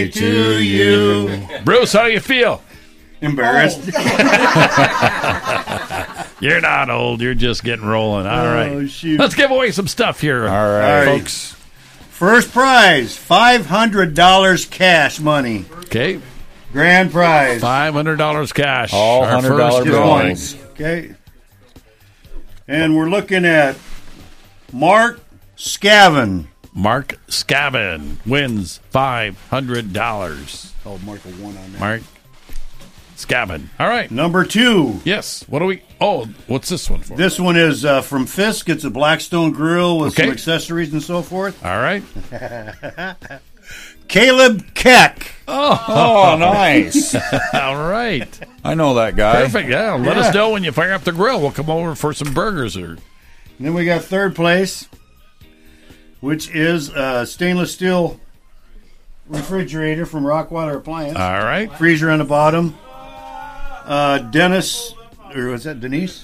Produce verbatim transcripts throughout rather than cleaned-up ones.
To you. Bruce, how do you feel? Embarrassed. You're not old. You're just getting rolling. All Oh, right. shoot. Let's give away some stuff here. All right. folks. First prize, five hundred dollars cash money. Okay. Grand prize. five hundred dollars cash. All Our one hundred dollar first Just drawing. bills. one. Okay. And we're looking at Mark Scavin. Mark Scavin wins five hundred dollars. Oh, Mark a one on that. Mark Scavin. All right. Number two. Yes. What do we... Oh, what's this one for? This one is uh, from Fisk. It's a Blackstone grill with Okay. some accessories and so forth. All right. Caleb Keck. Oh, nice. All right. I know that guy. Perfect. Yeah. Let Yeah. us know when you fire up the grill. We'll come over for some burgers. Or And then we got third place, which is a stainless steel refrigerator from Rockweiler Appliance. All right. Freezer on the bottom. Uh, Dennis, or was that Denise?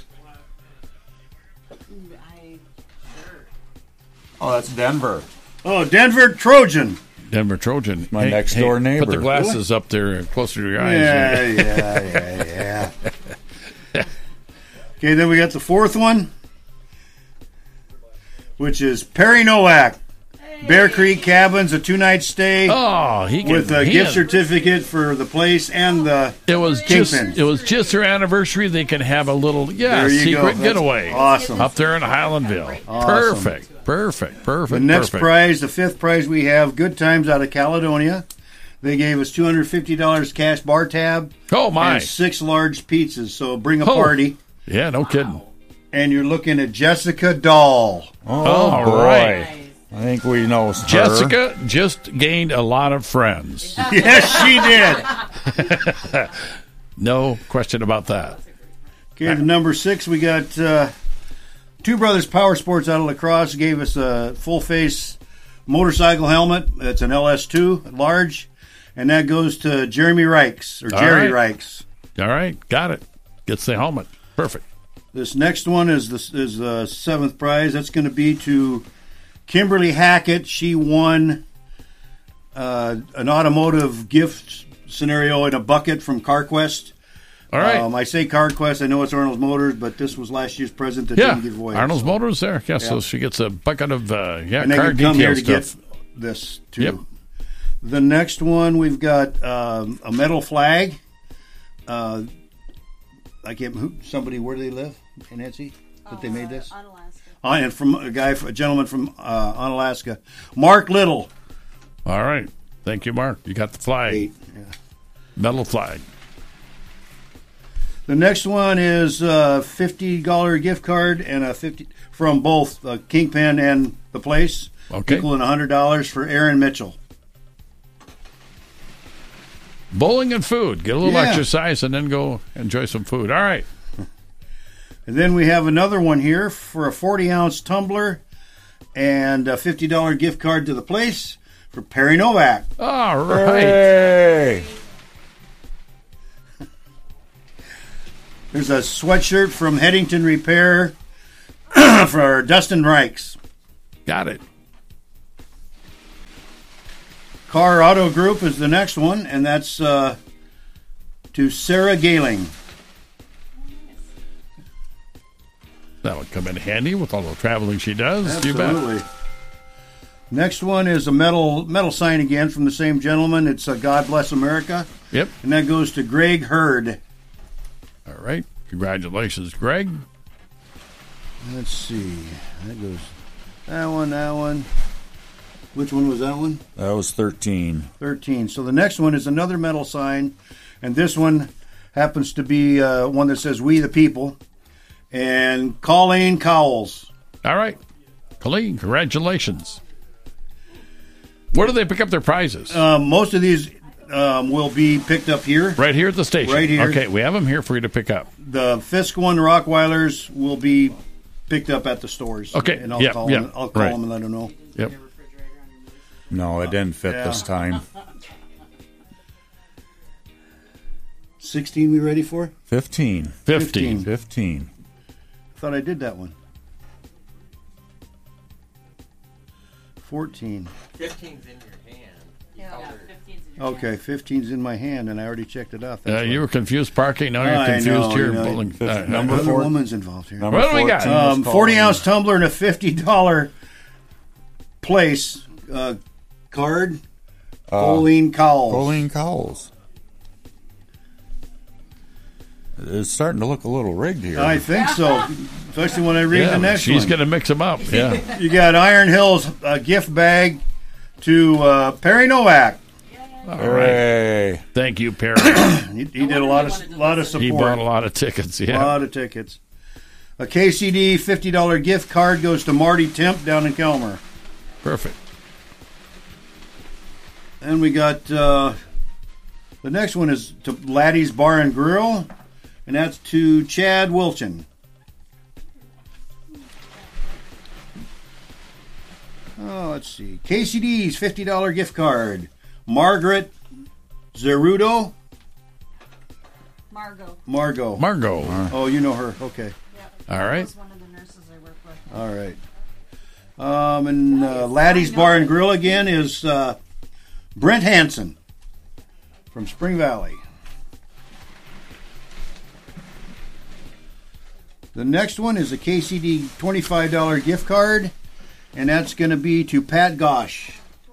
Oh, that's Denver. Oh, Denver Trojan. Denver Trojan. My next door neighbor. Put the glasses up there closer to your eyes. Yeah, yeah, yeah, yeah. Okay, then we got the fourth one, which is Perry Nowak. Bear Creek Cabins, a two-night stay Oh, he can, with a he gift had- certificate for the place and the It was just Kingpin. it was just their anniversary. They can have a little yeah There you secret go. That's getaway awesome. up there in Highlandville. Awesome. Perfect, perfect, perfect. The next perfect. prize, the fifth prize we have, Good Times out of Caledonia. They gave us two hundred fifty dollars cash bar tab Oh my! and six large pizzas. So bring a Oh. party. Yeah, no kidding. And you're looking at Jessica Dahl. Oh, All boy. right. I think we know her. Jessica just gained a lot of friends. Yes, she did. No question about that. Okay, the number six, we got uh, Two Brothers Power Sports out of La Crosse gave us a full face motorcycle helmet. It's an L S two, large, and that goes to Jeremy Reichs or All Jerry right. Reichs. All right, got it. Gets the helmet. Perfect. This next one is the is the seventh prize. That's going to be to Kimberly Hackett. She won uh, an automotive gift scenario in a bucket from CarQuest. All right. Um, I say CarQuest. I know it's Arnold's Motors, but this was last year's present that yeah, didn't give away. Arnold's so. Motors there. Yeah, so Yeah. she gets a bucket of uh, yeah And they car can come here detail to stuff. get this too. Yep. The next one we've got um, a metal flag. Uh, I can't. Who, somebody where do they live? In Nancy that they made this. On Alaska. Uh, and from a guy, a gentleman from uh, on Alaska, Mark Little. All right. Thank you, Mark. You got the flag. Eight. Yeah. Metal flag. The next one is a fifty dollar gift card and a fifty from both uh, Kingpin and the place, Okay. equaling a hundred dollars for Aaron Mitchell. Bowling and food. Get a little Yeah. exercise and then go enjoy some food. All right. And then we have another one here for a forty ounce tumbler and a fifty dollar gift card to the place for Perry Novak. All right. Hey. There's a sweatshirt from Headington Repair for Dustin Reichs. Got it. Car Auto Group is the next one, and that's uh, to Sarah Galing. That would come in handy with all the traveling she does. You bet. Absolutely. Next one is a metal metal sign again from the same gentleman. It's a God Bless America, Yep. and that goes to Greg Hurd. All right. Congratulations, Greg. Let's see. That goes that one, that one. Which one was that one? That was thirteen. thirteen. So the next one is another metal sign, and this one happens to be uh, one that says We the People, and Colleen Cowles. All right. Colleen, congratulations. Where do they pick up their prizes? Um, most of these um, will be picked up here. right here at the station. Right here. Okay, we have them here for you to pick up. The Fisk one, Rockweilers, will be picked up at the stores. Okay. And I'll Yeah, call, yeah. them, I'll call Right. them and let them know. Yep. No, it didn't fit Yeah. this time. sixteen we ready for? Fifteen. fifteen. Fifteen. Thought I did that one. fourteen. fifteen's in your hand. Yeah, Color. fifteen's in Okay, fifteen's in my hand, and I already checked it out. Uh, That's you what- were confused parking. Now you're I confused know, here. you know, Bowling. fifth- Uh, number Another four- woman's involved here. Number What do we got? fourteen was Um, called- forty ounce tumbler and a fifty dollar place uh, card. Colleen Cowles. Colleen Cowles. It's starting to look a little rigged here. I think so, especially when I read yeah, the next she's one. going to mix them up. Yeah. You got Iron Hills uh, gift bag to uh, Perry Nowak. All right. Hooray. Thank you, Perry. He, he did a lot of lot of support. He bought a lot of tickets. A Yeah. lot of tickets. A K C D fifty dollar gift card goes to Marty Temp down in Kelmer. Perfect. And we got uh, the next one is to Laddie's Bar and Grill, and that's to Chad Wilchin. Oh, let's see. K C D's fifty dollar gift card. Margaret Zerudo. Margot. Margot. Margot. Oh, you know her. Okay. Yep. All right. That was one of the nurses I work with. All right. Um, and uh, Laddie's Bar and Grill again is uh, Brent Hansen from Spring Valley. The next one is a K C D twenty-five dollar gift card, and that's going to be to Pat Gosh.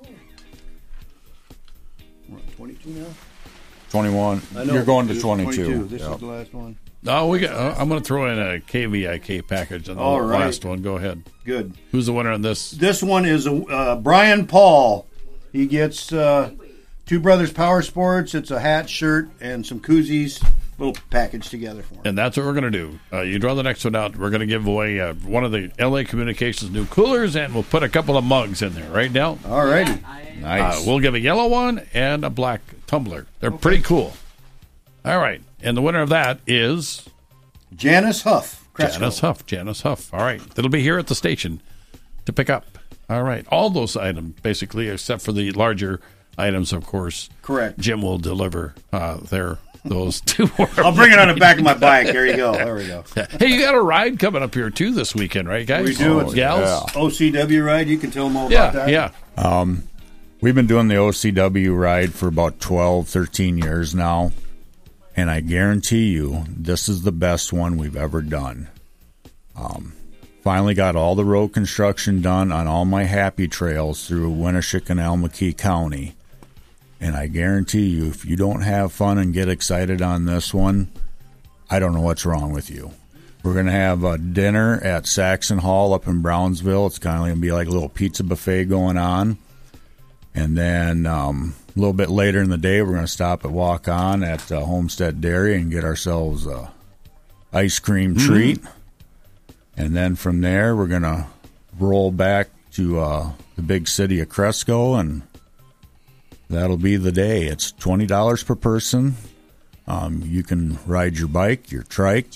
We're on twenty-two now? twenty-one. I know. You're going to This is twenty-two. This Yep. is the last one. Oh, we got. Uh, I'm going to throw in a K V I K package on the All right. last one. Go ahead. Good. Who's the winner on this? This one is a, uh, Brian Paul. He gets uh, Two Brothers Power Sports. It's a hat, shirt, and some koozies. Little package together for him. And that's what we're going to do. Uh, you draw the next one out. We're going to give away uh, one of the L A Communications new coolers, and we'll put a couple of mugs in there, right, Dell? All righty. Nice. Uh, we'll give a yellow one and a black tumbler. They're pretty cool. All right. And the winner of that is Janice Huff. Cresco. Janice Huff. Janice Huff. All right. It'll be here at the station to pick up. All right. All those items, basically, except for the larger items, of course. Correct. Jim will deliver uh, their those two. I'll bring it on the back of my bike. There you go. There we go. Hey, you got a ride coming up here, too, this weekend, right, guys? We do. Oh, It's gals? yeah. O C W ride. You can tell them all Yeah, about that. yeah. We've been doing the O C W ride for about twelve, thirteen years now, and I guarantee you this is the best one we've ever done. Um, finally got all the road construction done on all my happy trails through Winneshiek and Almaquee County, and I guarantee you if you don't have fun and get excited on this one, I don't know what's wrong with you. We're going to have a dinner at Saxon Hall up in Brownsville. It's kind of going to be like a little pizza buffet going on. And then um, a little bit later in the day, we're going to stop at Walk On at uh, Homestead Dairy and get ourselves a ice cream treat. And then from there, we're going to roll back to uh, the big city of Cresco, and that'll be the day. It's twenty dollars per person. Um, you can ride your bike, your trike,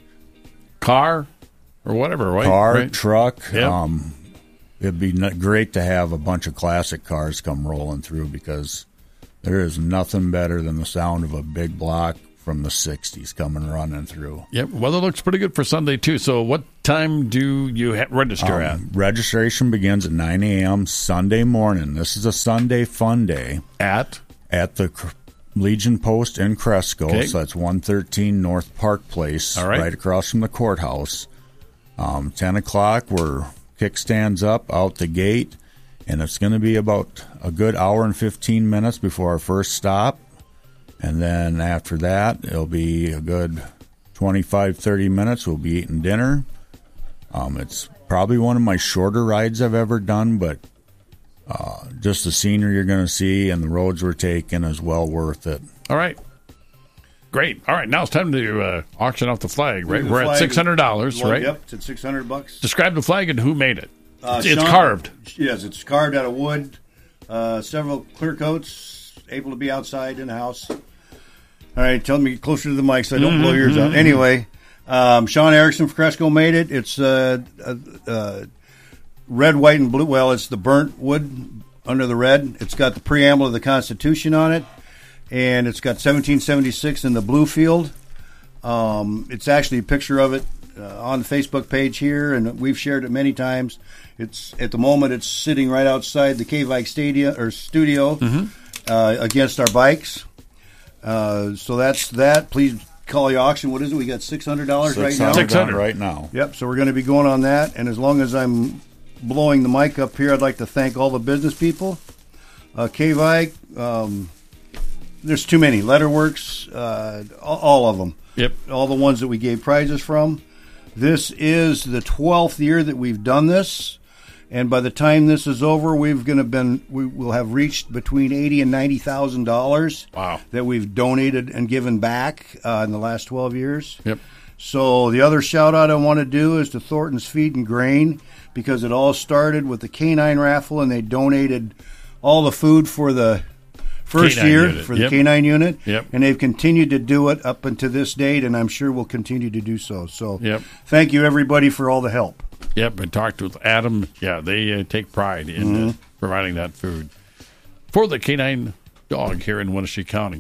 Car or whatever, right? car, Right? truck. Yep. Um, it'd be n- great to have a bunch of classic cars come rolling through because there is nothing better than the sound of a big block from the sixties coming running through. Yep. Weather looks pretty good for Sunday, too. So what time do you ha- register at? Um, registration begins at nine a.m. Sunday morning. This is a Sunday fun day At? at the Cr- Legion Post in Cresco. Okay. So that's one thirteen North Park Place, All right. across from the courthouse. Um, ten o'clock, we're kickstands up out the gate, and it's going to be about a good hour and fifteen minutes before our first stop. And then after that, it'll be a good twenty-five, thirty minutes. We'll be eating dinner. Um, it's probably one of my shorter rides I've ever done, but uh, just the scenery you're going to see and the roads we're taking is well worth it. All right. Great. All right. Now it's time to uh, auction off the flag, right? The We're at flag six hundred dollars, Well, right? Yep, it's at six hundred bucks. Describe the flag and who made it. Uh, it's it's Sean- carved. Yes, it's carved out of wood. Uh, several clear coats, able to be outside in the house. All right, tell me closer to the mic so I don't blow yours out. Anyway, um, Sean Erickson from Cresco made it. It's uh, uh, uh, red, white, and blue. Well, it's the burnt wood under the red. It's got the preamble of the Constitution on it, and it's got seventeen seventy-six in the blue field. Um, it's actually a picture of it uh, on the Facebook page here, and we've shared it many times. It's at the moment it's sitting right outside the K-Vike Stadium or studio, uh, against our bikes. Uh, so that's that. Please call the auction. What is it? We got six hundred dollars right now. six hundred right now. Yep. So we're going to be going on that. And as long as I'm blowing the mic up here, I'd like to thank all the business people. Uh, K-Vike, um, there's too many. Letterworks, uh, all, all of them. Yep. All the ones that we gave prizes from. This is the twelfth year that we've done this. And by the time this is over, we've going to been we will have reached between eighty and ninety thousand dollars. Wow. That we've donated and given back uh, in the last twelve years. Yep. So the other shout out I want to do is to Thornton's Feed and Grain, because it all started with the canine raffle, and they donated all the food for the first Canine year unit. for the Yep. canine unit. Yep. And they've continued to do it up until this date, and I'm sure will continue to do so. So Yep. thank you everybody for all the help. Yep, I talked with Adam. Yeah, they uh, take pride in Mm-hmm. uh, providing that food for the canine dog here in Wenatchee County.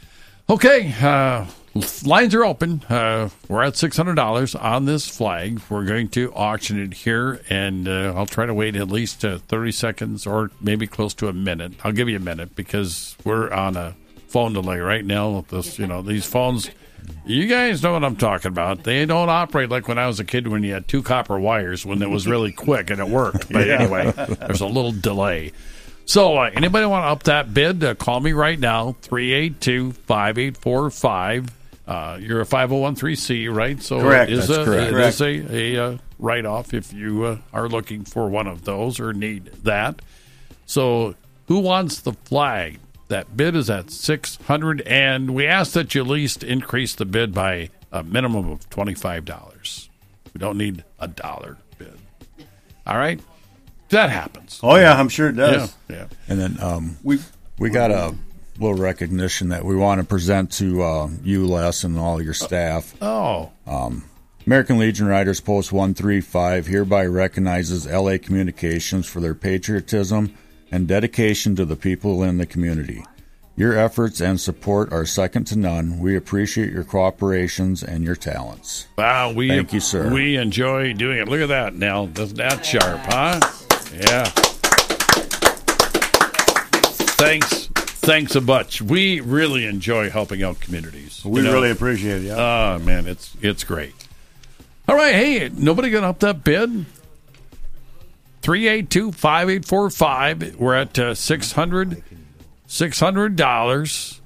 Okay, uh, lines are open. Uh, we're at six hundred dollars on this flag. We're going to auction it here, and uh, I'll try to wait at least uh, thirty seconds or maybe close to a minute. I'll give you a minute because we're on a phone delay right now. This, you know, these phones... You guys know what I'm talking about. They don't operate like when I was a kid when you had two copper wires when it was really quick and it worked. But anyway, there's a little delay. So uh, anybody want to up that bid, uh, call me right now, three eight two, five eight four five. Uh, you're a five oh one c, right? So Correct. It is That's a, correct. It is a, a uh, write-off if you uh, are looking for one of those or need that. So who wants the flag? That bid is at six hundred dollars, and we ask that you at least increase the bid by a minimum of twenty-five dollars. We don't need a dollar bid. All right? That happens. Oh, yeah, I'm sure it Yeah, does. yeah. And then um, We we got a little recognition that we want to present to uh, you, Les, and all your staff. Oh, American Legion Riders Post one thirty-five hereby recognizes L A Communications for their patriotism and dedication to the people in the community. Your efforts and support are second to none. We appreciate your cooperations and your talents. wow. We, Thank you, sir. We enjoy doing it. Look at that, Nell. Isn't that sharp, huh? Yeah. Thanks. Thanks a bunch. We really enjoy helping out communities. we You know? really appreciate it. Yeah. Oh, man, it's it's great. All right, hey, nobody going to up that bid? three eight two, five eight four five. We're at uh, six hundred dollars. six hundred dollars.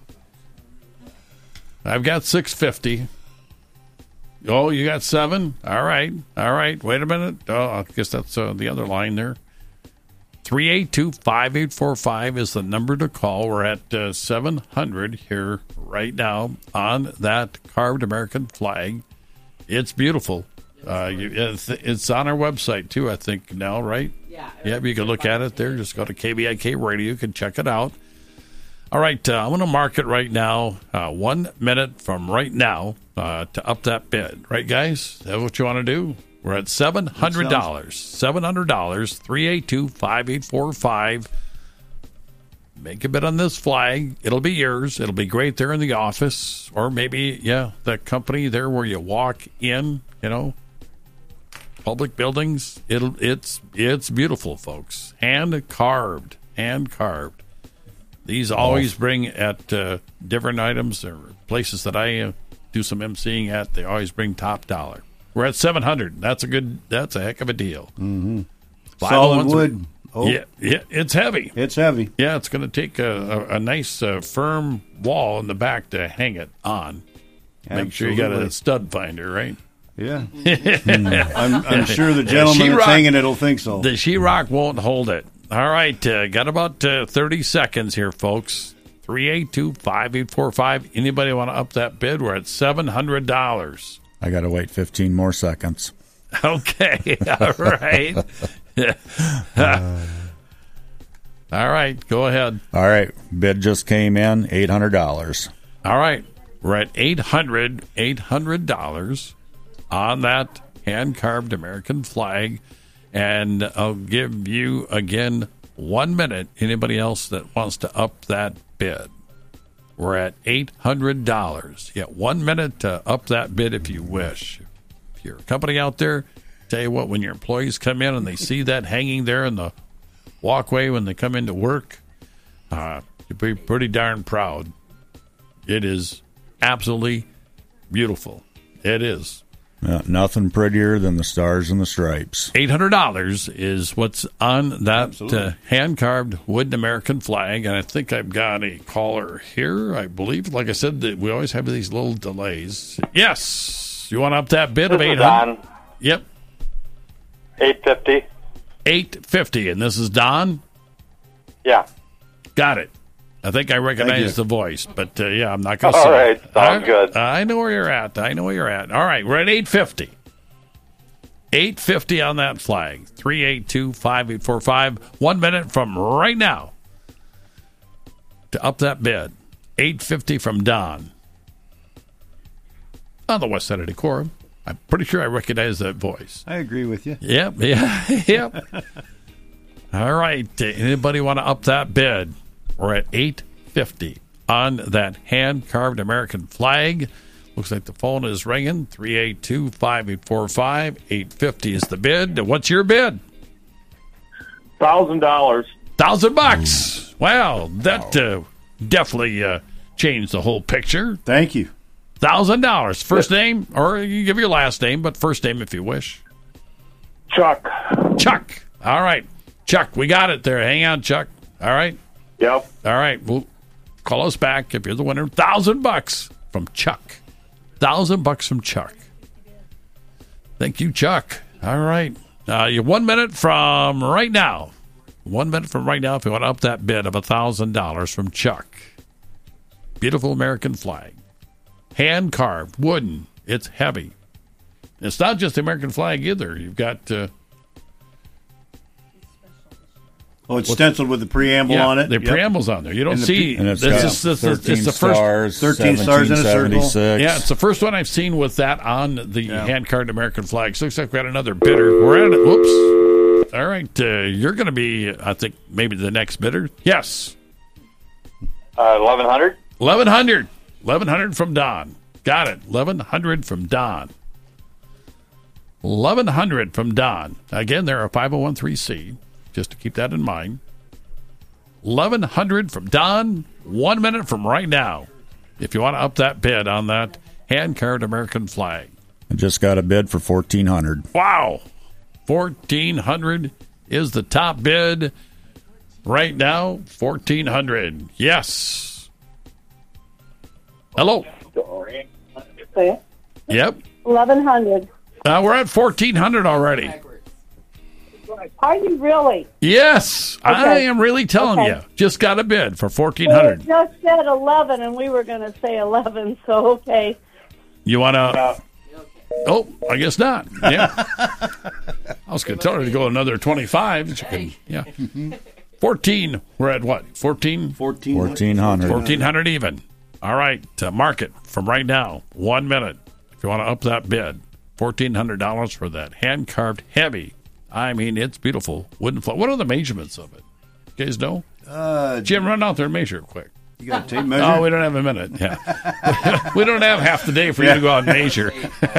I've got six hundred fifty dollars. Oh, you got seven? All right. All right. Wait a minute. Oh, I guess that's uh, the other line there. three eight two, five eight four five is the number to call. We're at uh, seven hundred here right now on that carved American flag. It's beautiful. Uh, you, it's, it's on our website, too, I think, now, right? Yeah. Yeah, you can look at it there. Just go to K B I K Radio. You can check it out. All right, uh, I'm going to mark it right now. Uh, one minute from right now uh, to up that bid. Right, guys? Is that what you want to do? We're at seven hundred dollars. seven hundred dollars. three eight two, five eight four five. Make a bid on this flag. It'll be yours. It'll be great there in the office. Or maybe, yeah, the company there where you walk in, you know, public buildings. It'll it's it's beautiful, folks. Hand carved. Hand carved. These always bring at uh, different items or places that I uh, do some emceeing at. They always bring top dollar. We're at seven hundred. That's a good. That's a heck of a deal. Mm-hmm. Five Solid ones are- wood. Oh, Yeah, yeah, it's heavy. it's heavy. Yeah, it's going to take a, a, a nice uh, firm wall in the back to hang it on. Make sure you got a Absolutely. stud finder, right? Yeah. I'm, I'm sure the gentleman that's Sheetrock- hanging it will think so. The sheetrock won't hold it. All right, uh, got about uh, thirty seconds here, folks. three eight two, five eight four five. Anybody want to up that bid? We're at seven hundred dollars. I got to wait fifteen more seconds. Okay, all right. All right, go ahead. All right, bid just came in, eight hundred dollars. All right, we're at eight hundred dollars, eight hundred dollars on that hand-carved American flag. And I'll give you, again, one minute. Anybody else that wants to up that bid? We're at eight hundred dollars. You got one minute to up that bid if you wish. If you're a company out there, tell you what, when your employees come in and they see that hanging there in the walkway when they come into work, uh, You'd be pretty darn proud. It is absolutely beautiful. It is. Uh, nothing prettier than the stars and the stripes. eight hundred dollars is what's on that uh, hand-carved wooden American flag, and I think I've got a caller here, I believe. Like I said, that we always have these little delays. Yes. You want up that bid of eight hundred dollars? Yep. eight fifty. eight fifty, and this is Don? Yeah. Got it. I think I recognize the voice, but uh, yeah, I'm not going to All say right, it. sounds I, good. I know where you're at. I know where you're at. All right, we're at eight fifty. eight fifty on that flag. three eight two, five eight four five. One minute from right now to up that bid. eight fifty from Don on the west side of Decorum. I'm pretty sure I recognize that voice. I agree with you. Yep, yeah, yep. All right, anybody want to up that bid? We're at eight fifty on that hand-carved American flag. Looks like the phone is ringing. three eight two, five eight four five. eight fifty is the bid. What's your bid? Thousand dollars. Thousand bucks. Wow, that uh, definitely uh, changed the whole picture. Thank you. Thousand dollars. First name, or you give your last name, but first name if you wish. Chuck. Chuck. All right, Chuck, we got it there. Hang on, Chuck. All right. Yep. All right, well, call us back if you're the winner. Thousand bucks from Chuck. Thousand bucks from Chuck. Thank you, Chuck. All right, uh, you're one minute from right now. One minute from right now, if you want to up that bid of a thousand dollars from Chuck. Beautiful American flag, hand carved, wooden. It's heavy. It's not just the American flag either. You've got. Uh, Oh, it's stenciled with the preamble yeah, on it. The Yep. preamble's on there. You don't And the see. pe- And it's this got is- this is- thirteen it's the first. stars, thirteen stars in a circle. seventeen seventy-six. Yeah, it's the first one I've seen with that on the Yeah. hand-carved American flag. So looks like we got another bidder. We're at it. Whoops. All right, uh, you're going to be, I think, maybe the next bidder. Yes, Uh, eleven hundred. eleven hundred. eleven hundred from Don. Got it. eleven hundred from Don. eleven hundred from Don. Again, they're a five oh one c, just to keep that in mind. eleven hundred from Don. One minute from right now. If you want to up that bid on that hand-carved American flag. I just got a bid for fourteen hundred. Wow. fourteen hundred is the top bid right now. fourteen hundred. Yes. Hello. Yep. eleven hundred. Uh, we're at fourteen hundred already. Are you really? Yes. I Okay. am really telling Okay. you. Just got a bid for fourteen Well, hundred. it just said eleven, and we were going to say eleven, so okay. You want to? Oh, I guess not. Yeah. I was going to tell her to go another twenty-five. She can, yeah. fourteen. We're at what? fourteen? fourteen fourteen hundred. fourteen hundred even. All right. Uh, mark it from right now. One minute. If you want to up that bid, fourteen hundred dollars for that hand-carved heavy. I mean, it's beautiful. Wooden flag. What are the measurements of it? You guys know? Uh, Jim, run out there and measure it quick. you got a tape measure? Oh, we don't have a minute. Yeah. We don't have half the day for you to go out and measure.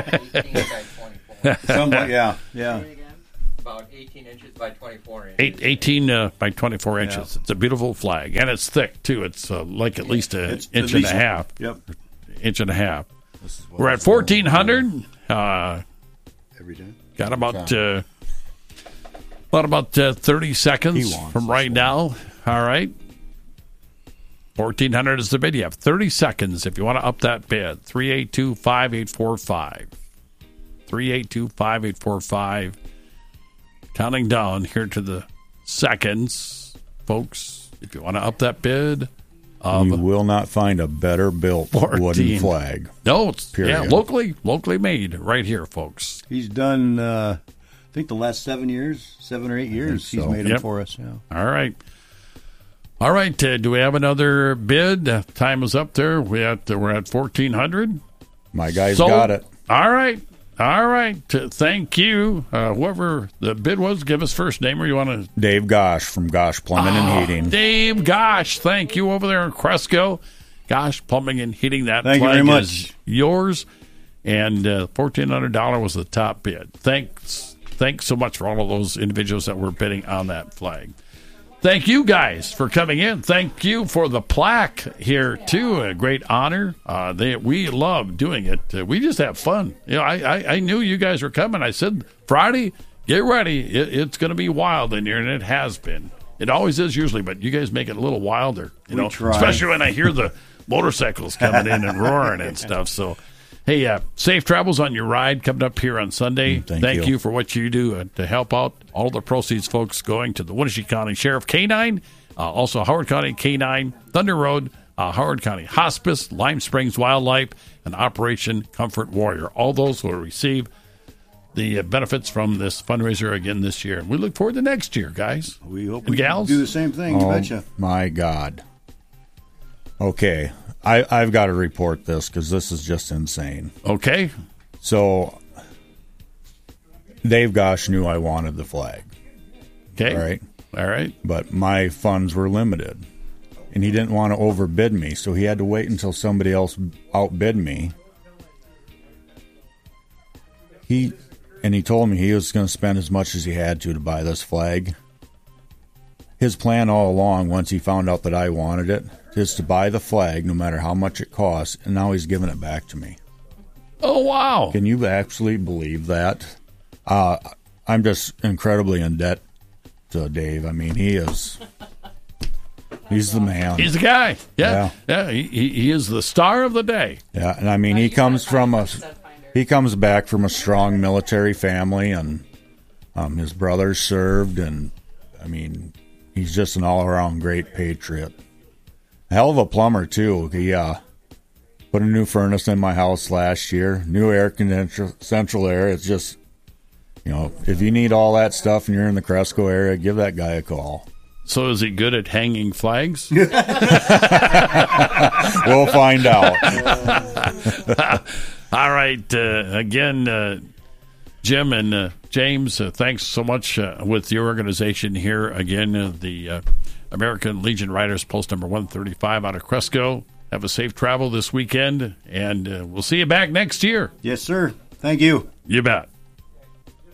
Somewhat, yeah, yeah. About eighteen inches by twenty-four inches. Eight, eighteen uh, by twenty-four inches. It's a beautiful flag. And it's thick, too. It's uh, like at least an It's inch at and least- a half. Yep. Inch and a half. We're at fourteen hundred. Uh, Every time. got about, uh, about, about uh, thirty seconds He wants from this right one. now. All right. fourteen hundred is the bid. You have thirty seconds if you want to up that bid. three eight two, five eight four five. three eight two, five eight four five. Counting down here to the seconds, folks. If you want to up that bid, um, You will not find a better built fourteen. wooden flag. no, it's yeah, Period. locally, locally made right here, folks. He's done, uh, I think, the last seven years, seven or eight years, he's so. made them Yep. for us. Yeah. All right, all right. Uh, do we have another bid? Uh, time is up there. We at uh, we're at fourteen hundred. My guys Sold. got it. All right. All right. Uh, thank you. Uh, whoever the bid was, give us first name, or you want to. Dave Gosh from Gosh Plumbing and Heating. Dave, gosh, thank you over there in Cresco. Gosh, plumbing and heating. That Thank you flag very much. is yours. And uh, fourteen hundred dollars was the top bid. Thanks. Thanks so much for all of those individuals that were bidding on that flag. thank you guys for coming in. Thank you for the plaque here too. A great honor. Uh, they we love doing it. Uh, we just have fun. You know, I, I I knew you guys were coming. I said Friday, get ready. It, it's going to be wild in here, and it has been. It always is usually, but you guys make it a little wilder. You We know, try. especially when I hear the motorcycles coming in and roaring and stuff. So. Hey, uh, safe travels on your ride coming up here on Sunday. Mm, thank thank you. you for what you do uh, to help out. All the proceeds, folks, going to the Wenatchee County Sheriff K nine, uh, also Howard County K nine, Thunder Road, uh, Howard County Hospice, Lime Springs Wildlife, and Operation Comfort Warrior. All those will receive the uh, benefits from this fundraiser again this year. And we look forward to next year, guys. We hope And we can gals? do the same thing. You Oh, betcha. my God. Okay, I, I've got to report this because this is just insane. Okay. So, Dave Gosh knew I wanted the flag, Okay. all right? All right. But my funds were limited, and he didn't want to overbid me, so he had to wait until somebody else outbid me. He and he told me he was going to spend as much as he had to to buy this flag. His plan all along, once he found out that I wanted it, is to buy the flag no matter how much it costs, and now he's giving it back to me. Oh, wow. Can you actually believe that? Uh, I'm just incredibly in debt to Dave. I mean, he is. He's the man. He's the guy. Yeah. Yeah. he, he he is the star of the day. Yeah, and I mean, he comes from a. He comes back from a strong military family, and um, his brothers served, and I mean, he's just an all-around great patriot. A hell of a plumber too. He uh, put a new furnace in my house last year. New air conditioner, central air. It's just, you know, if you need all that stuff and you're in the Cresco area, give that guy a call. So is he good at hanging flags? We'll find out. All right. Uh, again, uh, Jim and uh, James, uh, thanks so much uh, with your organization here. Again, uh, the uh, American Legion Riders, post number one thirty-five out of Cresco. Have a safe travel this weekend, and uh, we'll see you back next year. Yes, sir. Thank you. You bet.